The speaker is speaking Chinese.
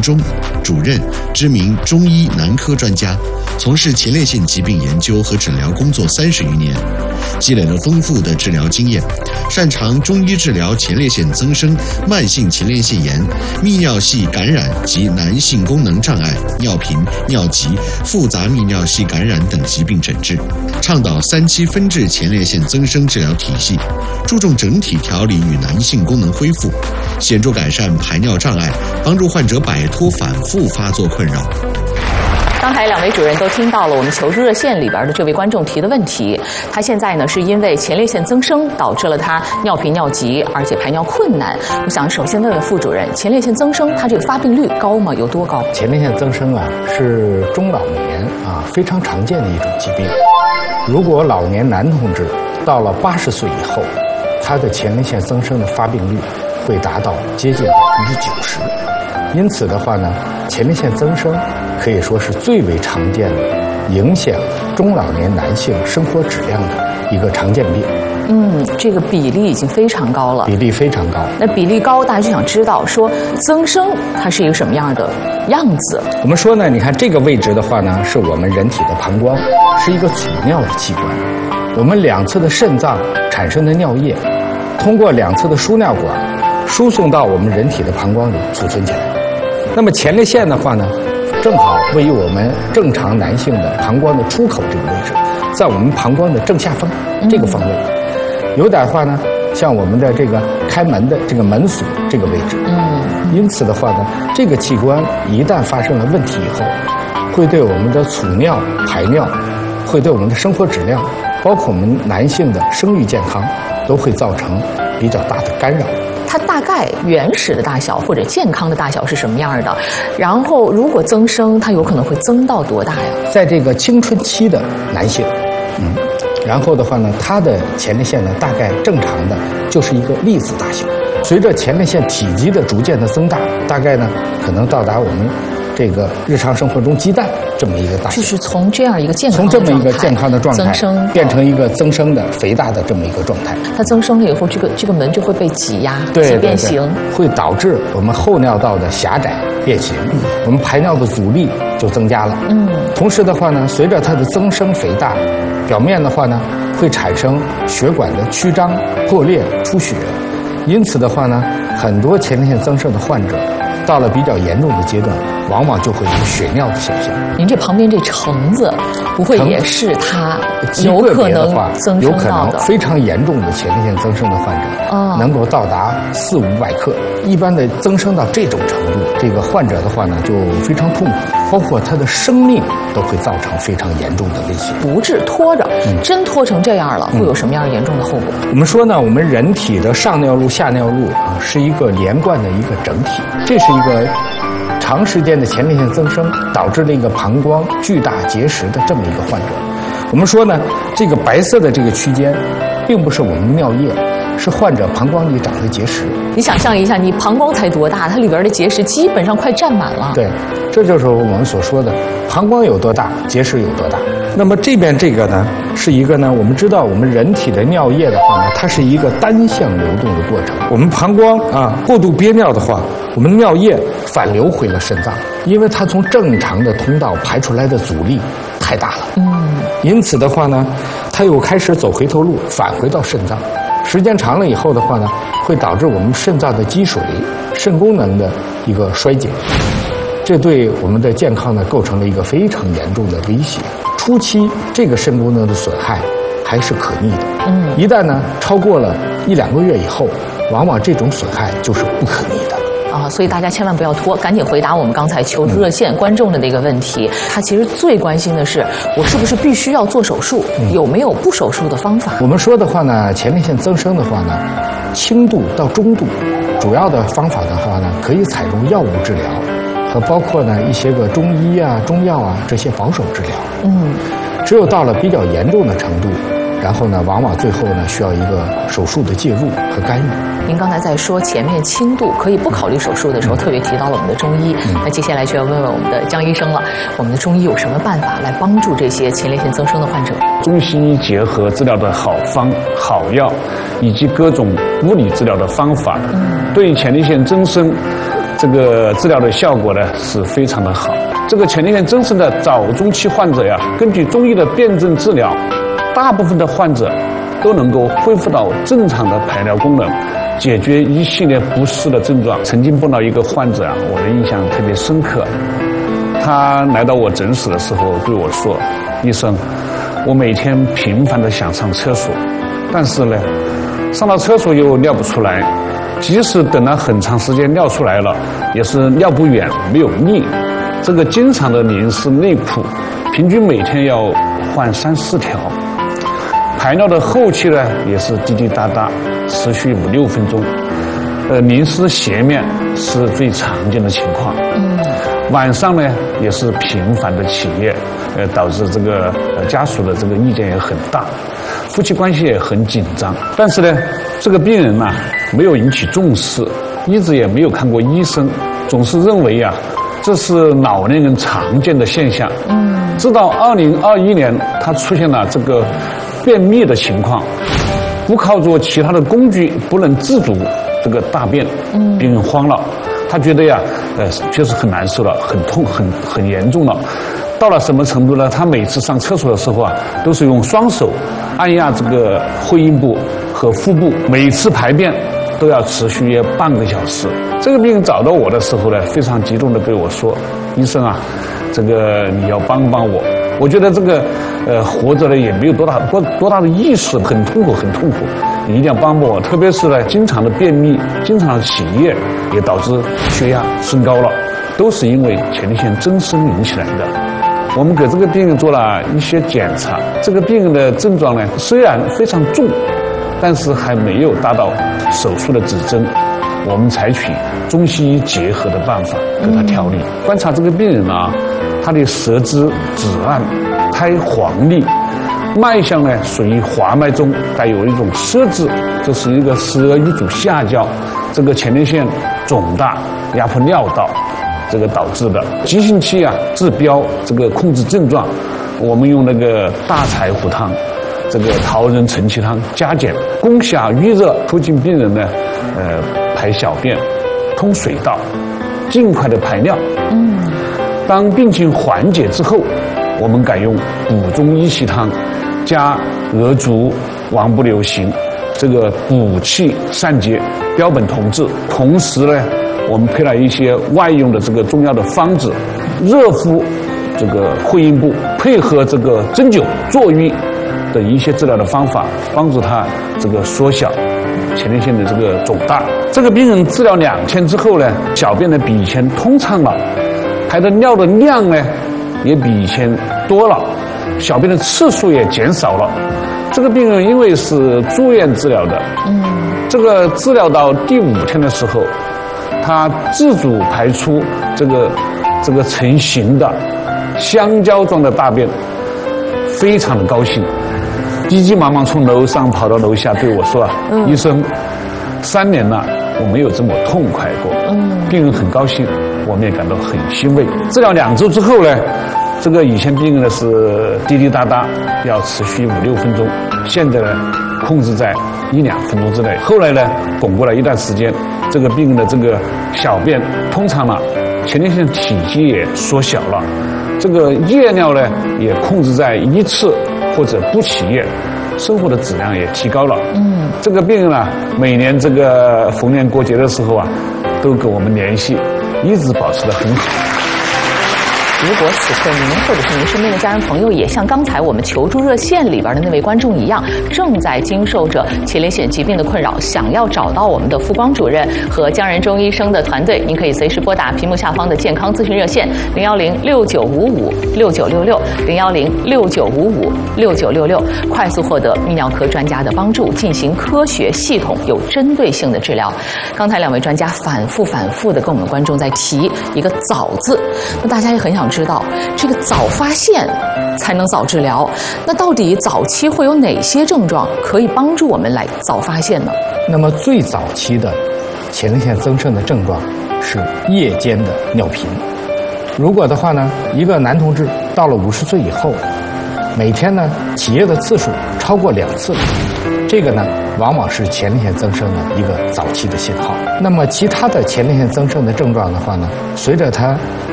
忠，主任，知名中医男科专家，从事前列腺疾病研究和诊疗工作30余年，积累了丰富的治疗经验，擅长中医治疗前列腺增生、慢性前列腺炎、泌尿系感染及男性功能障碍、尿频、尿急、复杂泌尿系感染等疾病诊治，倡导3期分治前列腺增生治疗体系，注重整体调理与男性功能恢复，显著改善排尿障碍，帮助患者摆脱反复发作困扰。 刚才2位主任都听到了我们求助热线里边的这位观众提的问题，他现在呢是因为前列腺增生导致了他尿频尿急，而且排尿困难。我想首先问问副主任，前列腺增生它这个发病率高吗？有多高？ 前列腺增生是中老年非常常见的一种疾病。如果老年男同志到了80岁以后，他的前列腺增生的发病率会达到接近90%。因此的话呢，前列腺增生可以说是最为常见的影响中老年男性生活质量的一个常见病。 这个比例已经非常高了。 比例非常高。 那比例高，大家就想知道说增生它是一个什么样的样子？ 我们说呢，你看这个位置的话呢，是我们人体的膀胱，是一个储尿的器官。我们2侧的肾脏产生的尿液，通过2侧的输尿管输送到我们人体的膀胱里储存起来。那么前列腺的话呢，正好位于我们正常男性的膀胱的出口这个位置，在我们膀胱的正下方这个方位，有点话呢像我们的这个开门的这个门锁这个位置。因此的话呢，这个器官一旦发生了问题以后，会对我们的储尿、排尿，会对我们的生活质量，包括我们男性的生育健康，都会造成比较大的干扰。 它大概原始的大小或者健康的大小是什么样的？然后如果增生，它有可能会增到多大呀？ 在这个青春期的男性，然后的话呢，他的前列腺呢大概正常的就是一个粒子大小。随着前列腺体积的逐渐的增大，大概呢可能到达我们这个日常生活中鸡蛋这么一个大小， 就是从这样一个健康的从这么一个健康的状态增生变成一个增生的肥大的这么一个状态。 它增生了以后，这个门就会被挤压、挤变形， 会导致我们后尿道的狭窄变形，我们排尿的阻力就增加了。同时的话呢，随着它的增生肥大，表面的话呢会产生血管的曲张、破裂、出血。因此的话呢，很多前列腺增生的患者到了比较严重的阶段，往往就会有血尿的现象。 您这旁边这橙子不会也是它有可能增生到的？ 有可能非常严重的前列腺增生的患者，能够到达400-500克。一般的增生到这种程度，这个患者的话呢就非常痛苦，包括他的生命都会造成非常严重的威胁。 不治拖着，真拖成这样了，会有什么样严重的后果？ 我们说呢，我们人体的上尿路、下尿路是一个连贯的一个整体，这是一个长时间的前列腺增生导致了一个膀胱巨大结石的这么一个患者。我们说呢，这个白色的这个区间并不是我们的尿液，是患者膀胱里长的结石。 你想象一下，你膀胱才多大，它里边的结石基本上快占满了。 对，这就是我们所说的膀胱有多大，结石有多大。那么这边这个呢，是一个呢，我们知道我们人体的尿液的话呢，它是一个单向流动的过程。我们膀胱过度憋尿的话，我们尿液反流回了肾脏，因为它从正常的通道排出来的阻力太大了。因此的话呢，它又开始走回头路，返回到肾脏。时间长了以后的话呢，会导致我们肾脏的积水、肾功能的一个衰减，这对我们的健康呢构成了一个非常严重的威胁。初期这个肾功能的损害还是可逆的，一旦呢超过了1-2个月以后，往往这种损害就是不可逆的。 所以大家千万不要拖，赶紧回答我们刚才求助热线观众的那个问题。他其实最关心的是，我是不是必须要做手术？有没有不手术的方法？ 我们说的话呢，前列腺增生的话呢，轻度到中度，主要的方法的话呢，可以采用药物治疗，和包括呢一些个中医中药这些保守治疗。只有到了比较严重的程度，然后呢，往往最后呢需要一个手术的介入和干预。 您刚才在说前面轻度可以不考虑手术的时候，特别提到了我们的中医。那接下来就要问问我们的江医生了，我们的中医有什么办法来帮助这些前列腺增生的患者？ 中西医结合治疗的好方、好药，以及各种物理治疗的方法，对前列腺增生这个治疗的效果呢是非常的好。这个前列腺增生的早中期患者呀，根据中医的辨证治疗，大部分的患者都能够恢复到正常的排尿功能，解决一系列不适的症状。曾经碰到一个患者啊，我的印象特别深刻。他来到我诊室的时候对我说：“医生，我每天频繁的想上厕所，但是呢，上到厕所又尿不出来，即使等了很长时间尿出来了，也是尿不远，没有力。这个经常的淋湿内裤，平均每天要换3、4条。排尿的后期呢，也是滴滴答答，持续5、6分钟。淋湿鞋面是最常见的情况。晚上呢，也是频繁的起夜，导致这个家属的这个意见也很大，夫妻关系也很紧张。但是呢，这个病人没有引起重视，一直也没有看过医生，总是认为这是老年人常见的现象。直到2021年，他出现了这个便秘的情况，不靠着其他的工具不能自主这个大便，病人慌了，他觉得确实很难受了，很痛，很严重了。到了什么程度呢？他每次上厕所的时候都是用双手按压这个会阴部和腹部，每次排便都要持续约半个小时。这个病人找到我的时候呢，非常激动地对我说：“医生啊，这个你要帮帮我。我觉得这个活着呢也没有多大的意思，很痛苦。你一定要帮帮我，特别是呢经常的便秘，经常的起夜，也导致血压升高了，都是因为前列腺增生引起来的。”我们给这个病人做了一些检查，这个病人的症状呢虽然非常重，但是还没有达到手术的指征。我们采取中西医结合的办法给他调理。观察这个病人他的舌质紫暗，苔黄腻，脉象呢属于滑脉中带有一种舌质，这是一个舌瘀阻下焦，这个前列腺肿大压迫尿道，这个导致的。急性期治标这个控制症状，我们用那个大柴胡汤，这个桃仁承气汤加减，攻下瘀热，促进病人呢排小便，通水道，尽快的排尿。当病情缓解之后，我们改用补中益气汤加鹅竹、王不留行，这个补气散结，标本同治。同时呢，我们配了一些外用的这个中药的方子，热敷这个会阴部，配合这个针灸、坐瘀的一些治疗的方法，帮助他这个缩小前列腺的这个肿大。这个病人治疗2天之后呢，小便呢比以前通畅了，排的尿的量呢也比以前多了，小便的次数也减少了。这个病人因为是住院治疗的，这个治疗到第5天的时候，他自主排出这个成型的香蕉状的大便，非常的高兴，急急忙忙从楼上跑到楼下对我说医生，3年了我没有这么痛快过。病人很高兴，我们也感到很欣慰。治疗2周之后呢，这个以前病人呢是滴滴答答要持续5、6分钟，现在呢控制在1、2分钟之内。后来呢巩固了一段时间，这个病人的这个小便通畅了，前列腺体积也缩小了，这个夜尿呢也控制在1次或者不起夜，生活的质量也提高了。这个病人每年这个逢年过节的时候都跟我们联系，一直保持得很好。 如果此刻您或者是您身边的家人朋友也像刚才我们求助热线里边的那位观众一样，正在经受着前列腺疾病的困扰，想要找到我们的傅光主任和江仁中医生的团队，您可以随时拨打屏幕下方的健康咨询热线01069556966，01069556966，快速获得泌尿科专家的帮助，进行科学、系统、有针对性的治疗。刚才2位专家反复的跟我们观众在提一个早字，那大家也很想知道这个早发现才能早治疗，那到底早期会有哪些症状可以帮助我们来早发现呢？ 那么最早期的前列腺增生的症状是夜间的尿频。如果的话呢，一个男同志到了50岁以后，每天呢起夜的次数超过2次，这个呢往往是前列腺增生的一个早期的信号。那么其他的前列腺增生的症状的话呢，随着它